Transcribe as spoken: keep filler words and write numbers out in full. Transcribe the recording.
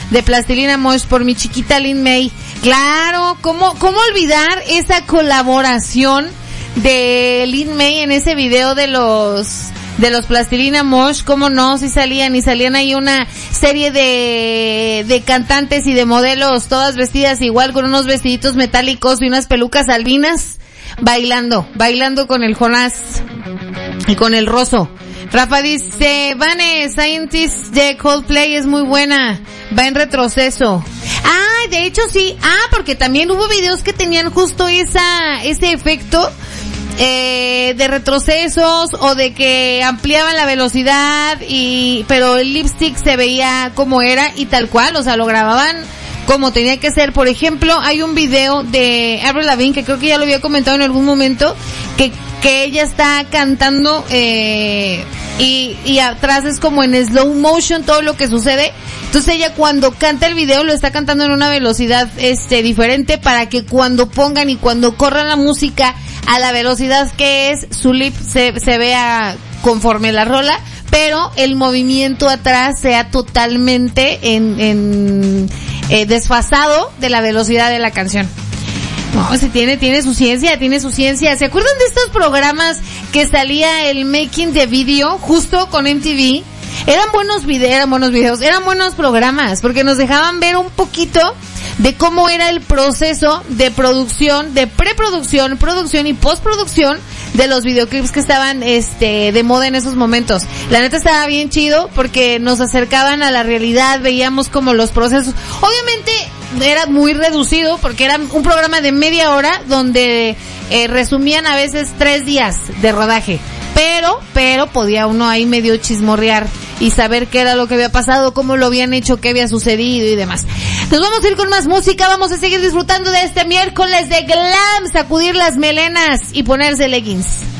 de Plastilina Mosh por mi chiquita Lin May. Claro, ¿cómo, cómo olvidar esa colaboración de Lin May en ese video de los de los Plastilina Mosh? ¿Cómo no? Si salían y salían ahí una serie de de cantantes y de modelos todas vestidas igual con unos vestiditos metálicos y unas pelucas albinas bailando, bailando con el Jonás y con el Rosso. Rafa dice, Vane, Scientist de Coldplay es muy buena, va en retroceso. Ah, de hecho sí, ah, porque también hubo videos que tenían justo esa, ese efecto, eh, de retrocesos o de que ampliaban la velocidad y, pero el lipstick se veía como era y tal cual, o sea, lo grababan como tenía que ser. Por ejemplo, hay un video de Avril Lavigne que creo que ya lo había comentado en algún momento, que que ella está cantando eh y y atrás es como en slow motion todo lo que sucede. Entonces ella cuando canta el video lo está cantando en una velocidad este diferente para que cuando pongan y cuando corran la música a la velocidad que es, su lip se se vea conforme la rola, pero el movimiento atrás sea totalmente en en eh, desfasado de la velocidad de la canción. No, si tiene, tiene su ciencia, tiene su ciencia. ¿Se acuerdan de estos programas que salía el making de video justo con M T V? Eran buenos videos, eran buenos videos, eran buenos programas, porque nos dejaban ver un poquito de cómo era el proceso de producción, de preproducción, producción y postproducción de los videoclips que estaban este de moda en esos momentos. La neta estaba bien chido porque nos acercaban a la realidad, veíamos como los procesos. Obviamente era muy reducido porque era un programa de media hora donde eh, resumían a veces tres días de rodaje. Pero, pero podía uno ahí medio chismorrear y saber qué era lo que había pasado, cómo lo habían hecho, qué había sucedido y demás. Nos vamos a ir con más música, vamos a seguir disfrutando de este miércoles de glam, sacudir las melenas y ponerse leggings.